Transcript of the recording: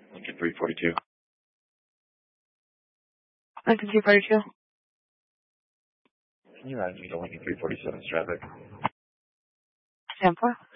Lincoln 342. Lincoln 342. Can you route me to Lincoln 347 traffic? Stand for.